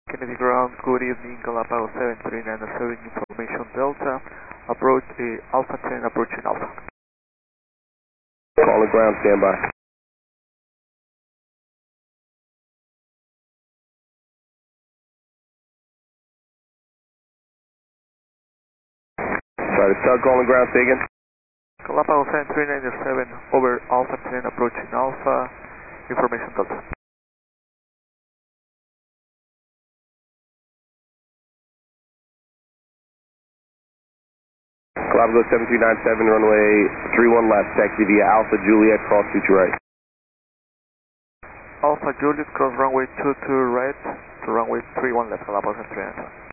Kennedy Ground, good evening, Galapagos 7397, information Delta, approach Alpha 10, approaching Alpha. Call the ground, standby. Sorry, Tug calling ground, say again. Galapagos 7397, over Alpha 10, approaching Alpha, information Delta. Galapagos 7397, runway 31 left, taxi via Alpha Juliet, cross 22 right. Alpha Juliet, cross runway 22 right to runway 31 left, Galapagos 7397.